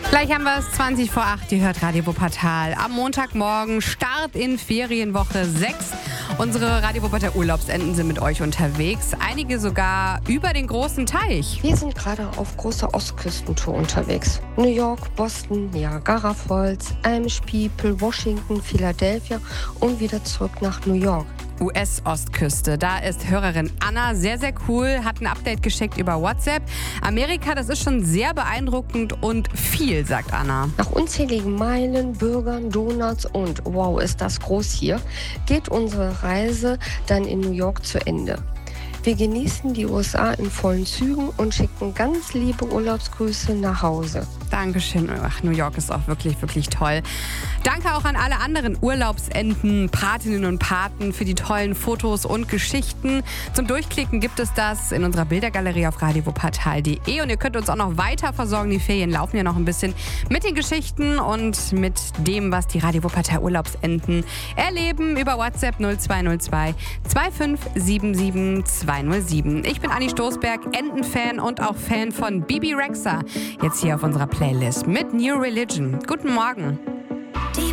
Gleich haben wir es 20 vor 8, ihr hört Radio Wuppertal. Am Montagmorgen, Start in Ferienwoche 6. Unsere Radio Wuppertal Urlaubsenden sind mit euch unterwegs. Einige sogar über den großen Teich. Wir sind gerade auf großer Ostküstentour unterwegs. New York, Boston, Niagara Falls, Eimspeeple, Washington, Philadelphia und wieder zurück nach New York. US-Ostküste. Da ist Hörerin Anna sehr, sehr cool, hat ein Update geschickt über WhatsApp. Amerika, das ist schon sehr beeindruckend und viel, sagt Anna. Nach unzähligen Meilen, Bürgern, Donuts und wow, ist das groß hier, geht unsere Reise dann in New York zu Ende. Wir genießen die USA in vollen Zügen und schicken ganz liebe Urlaubsgrüße nach Hause. Dankeschön. Ach, New York ist auch wirklich, wirklich toll. Danke auch an alle anderen Urlaubsenden, Patinnen und Paten für die tollen Fotos und Geschichten. Zum Durchklicken gibt es das in unserer Bildergalerie auf radiowuppertal.de und ihr könnt uns auch noch weiter versorgen. Die Ferien laufen ja noch ein bisschen mit den Geschichten und mit dem, was die Radio Wuppertal Urlaubsenden erleben über WhatsApp 0202 2577 207. Ich bin Anni Stoßberg, Entenfan und auch Fan von Bibi Rexha. Jetzt hier auf unserer Playlist mit New Religion. Guten Morgen.